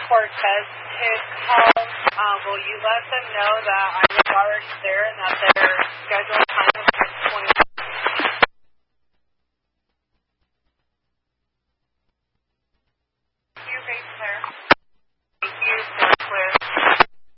Cortez kid calls, will you let them know that I was already there and that